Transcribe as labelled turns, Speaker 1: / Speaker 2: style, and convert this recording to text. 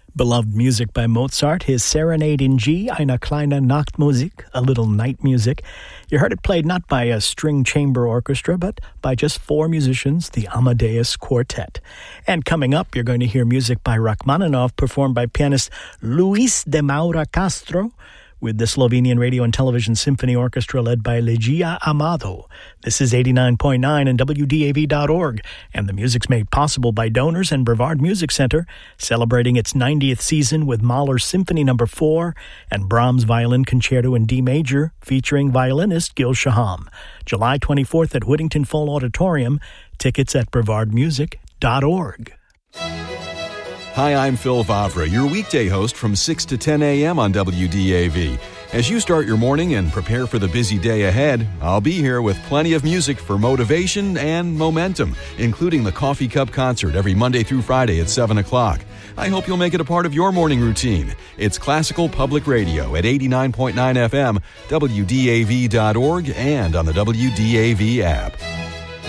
Speaker 1: Beloved music by Mozart, his Serenade in G, Eine kleine Nachtmusik, a little night music. You heard it played not by a string chamber orchestra, but by just four musicians, the Amadeus Quartet. And coming up, you're going to hear music by Rachmaninoff, performed by pianist Luis de Maura Castro, with the Slovenian Radio and Television Symphony Orchestra led by Legia Amado. This is 89.9 and WDAV.org, and the music's made possible by donors and Brevard Music Center, celebrating its 90th season with Mahler Symphony No. 4 and Brahms Violin Concerto in D Major, featuring violinist Gil Shaham. July 24th at Whittington Full Auditorium. Tickets at brevardmusic.org.
Speaker 2: Hi, I'm Phil Vavra, your weekday host from 6 to 10 a.m. on WDAV. As you start your morning and prepare for the busy day ahead, I'll be here with plenty of music for motivation and momentum, including the Coffee Cup Concert every Monday through Friday at 7 o'clock. I hope you'll make it a part of your morning routine. It's Classical Public Radio at 89.9 FM, WDAV.org, and on the WDAV app.